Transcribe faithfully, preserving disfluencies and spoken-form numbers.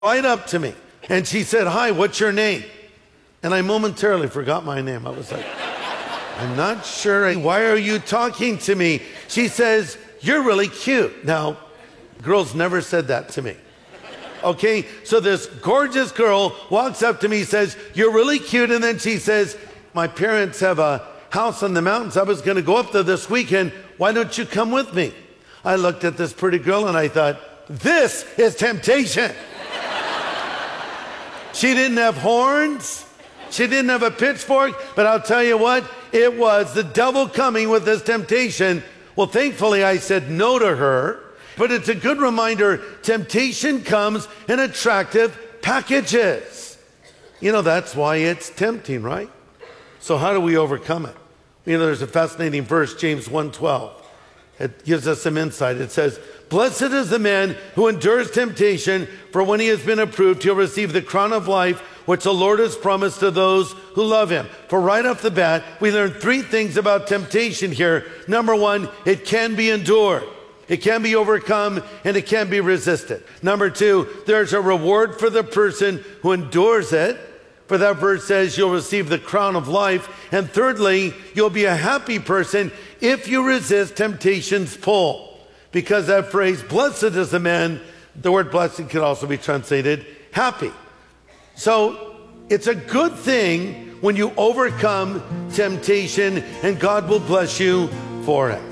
right up to me. And she said, "Hi, what's your name?" And I momentarily forgot my name. I was like, I'm not sure. Why are you talking to me? She says, "You're really cute." Now, girls never said that to me. Okay, so this gorgeous girl walks up to me, says, "You're really cute." And then she says, "My parents have a house in the mountains. I was going to go up there this weekend. Why don't you come with me?" I looked at this pretty girl and I thought, this is temptation. She didn't have horns. She didn't have a pitchfork. But I'll tell you what, it was the devil coming with this temptation. Well, thankfully, I said no to her. But it's a good reminder, temptation comes in attractive packages. You know, that's why it's tempting, right? So how do we overcome it? You know, there's a fascinating verse, James one twelve. It gives us some insight. It says, "Blessed is the man who endures temptation, for when he has been approved, he'll receive the crown of life, which the Lord has promised to those who love him." For right off the bat, we learn three things about temptation here. Number one, it can be endured. It can be overcome, and it can be resisted. Number two, there's a reward for the person who endures it. For that verse says you'll receive the crown of life. And thirdly, you'll be a happy person if you resist temptation's pull. Because that phrase, blessed is the man, the word blessed can also be translated happy. So it's a good thing when you overcome temptation, and God will bless you for it.